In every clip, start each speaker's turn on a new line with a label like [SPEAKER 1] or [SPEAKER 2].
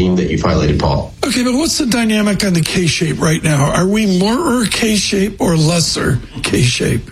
[SPEAKER 1] theme that you've highlighted, Paul.
[SPEAKER 2] Okay, but what's the dynamic on the K-shape right now? Are we more K-shape or lesser K-shape?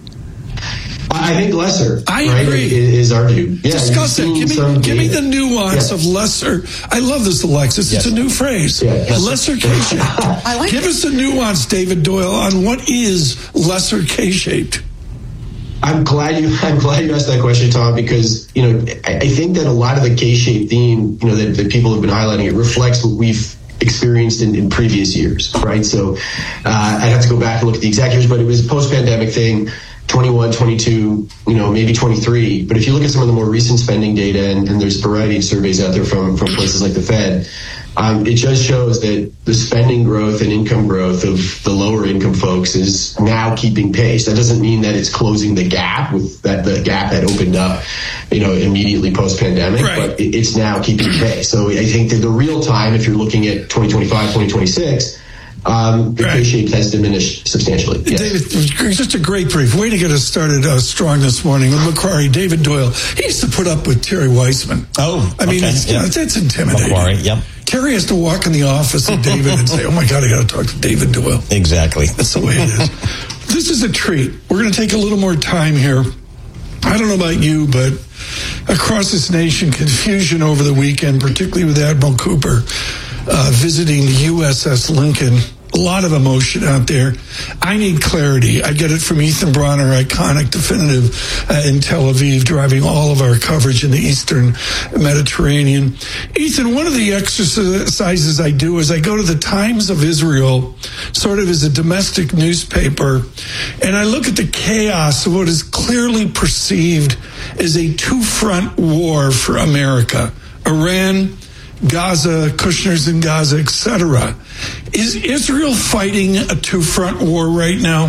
[SPEAKER 1] I think lesser.
[SPEAKER 2] I agree.
[SPEAKER 1] Is our view. Yeah,
[SPEAKER 2] discuss it. Give me the nuance of lesser. I love this, Alexis. It's a new phrase. Yeah. Lesser K-shaped. Give us the nuance, David Doyle, on what is lesser K-shaped.
[SPEAKER 1] I'm glad you asked that question, Tom, because, I think that a lot of the K-shaped theme, that people have been highlighting, it reflects what we've experienced in previous years, right? So I'd have to go back and look at the exact years, but it was a post-pandemic thing. 21, 22, maybe 23. But if you look at some of the more recent spending data, and there's a variety of surveys out there from places like the Fed, it just shows that the spending growth and income growth of the lower income folks is now keeping pace. That doesn't mean that it's closing the gap with that the gap had opened up, immediately post-pandemic, right. But it's now keeping pace. So I think that the real time, if you're looking at 2025, 2026, the K-shape has diminished substantially. Yes.
[SPEAKER 2] David, just a great brief. Way to get us started strong this morning with Macquarie. David Doyle, he used to put up with Terry Weissman. It's intimidating.
[SPEAKER 3] Macquarie, yep.
[SPEAKER 2] Terry has to walk in the office of David and say, oh my God, I got to talk to David Doyle.
[SPEAKER 3] Exactly.
[SPEAKER 2] That's the way it is. This is a treat. We're going to take a little more time here. I don't know about you, but across this nation, confusion over the weekend, particularly with Admiral Cooper visiting the USS Lincoln. A lot of emotion out there. I need clarity. I get it from Ethan Bronner, iconic, definitive in Tel Aviv, driving all of our coverage in the Eastern Mediterranean. Ethan, one of the exercises I do is I go to the Times of Israel, sort of as a domestic newspaper, and I look at the chaos of what is clearly perceived as a two-front war for America. Iran, Gaza, Kushner's in Gaza, etc. Is Israel fighting a two-front war right now?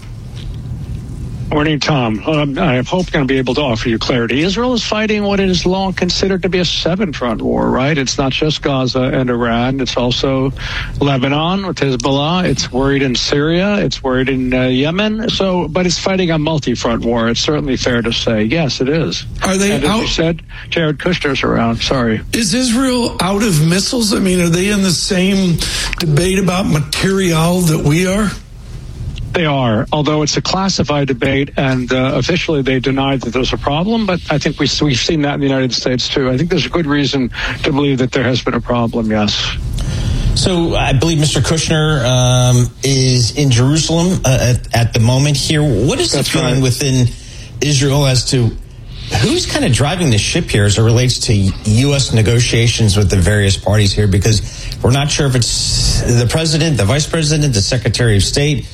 [SPEAKER 4] Morning, Tom. I hope I'm going to be able to offer you clarity. Israel is fighting what is long considered to be a seven-front war, right? It's not just Gaza and Iran. It's also Lebanon with Hezbollah. It's worried in Syria. It's worried in Yemen. But it's fighting a multi-front war. It's certainly fair to say. Yes, it is.
[SPEAKER 2] Are they
[SPEAKER 4] out? As you said, Jared Kushner's around. Sorry.
[SPEAKER 2] Is Israel out of missiles? I mean, are they in the same debate about material that we are?
[SPEAKER 4] They are, although it's a classified debate, and officially they denied that there's a problem. But I think we've seen that in the United States, too. I think there's a good reason to believe that there has been a problem, yes.
[SPEAKER 3] So I believe Mr. Kushner is in Jerusalem at the moment here. What is the feeling within Israel as to who's kind of driving the ship here as it relates to U.S. negotiations with the various parties here? Because we're not sure if it's the president, the vice president, the secretary of state,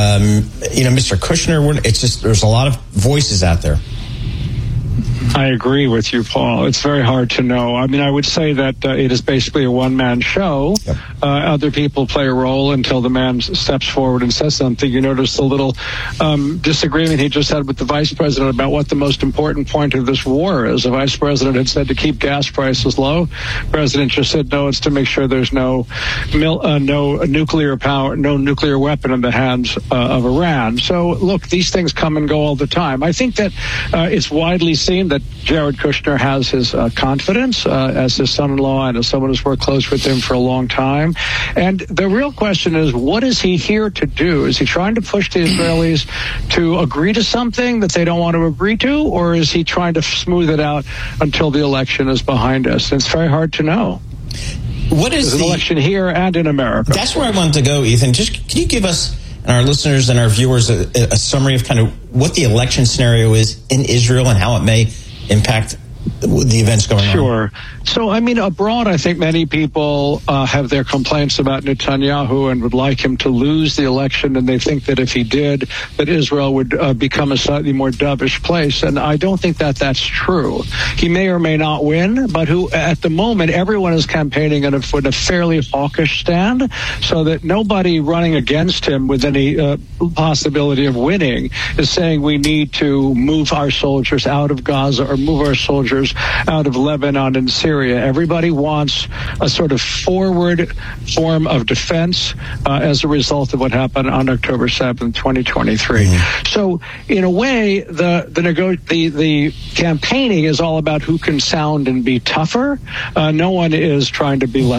[SPEAKER 3] Mr. Kushner. It's just there's a lot of voices out there.
[SPEAKER 4] I agree with you, Paul. It's very hard to know. I mean, I would say that it is basically a one-man show. Yep. Other people play a role until the man steps forward and says something. You notice the little disagreement he just had with the vice president about what the most important point of this war is. The vice president had said to keep gas prices low. The president just said, no, it's to make sure there's no nuclear power, no nuclear weapon in the hands of Iran. So, look, these things come and go all the time. I think that it's widely seen that Jared Kushner has his confidence as his son-in-law and as someone who's worked close with him for a long time. And the real question is, what is he here to do? Is he trying to push the Israelis to agree to something that they don't want to agree to, or is he trying to smooth it out until the election is behind us? And it's very hard to know.
[SPEAKER 3] What is
[SPEAKER 4] There's an election here and in America?
[SPEAKER 3] That's where I wanted to go, Ethan. Just can you give us and our listeners and our viewers a summary of kind of what the election scenario is in Israel and how it may impact the events going on?
[SPEAKER 4] Sure. So, I mean, abroad, I think many people have their complaints about Netanyahu and would like him to lose the election, and they think that if he did, that Israel would become a slightly more dovish place. And I don't think that that's true. He may or may not win, but at the moment, everyone is campaigning on a fairly hawkish stand, so that nobody running against him with any possibility of winning is saying we need to move our soldiers out of Gaza or move our soldiers out of Lebanon and Syria. Everybody wants a sort of forward form of defense as a result of what happened on October 7th, 2023. Mm-hmm. So, in a way, the campaigning is all about who can sound and be tougher. No one is trying to be less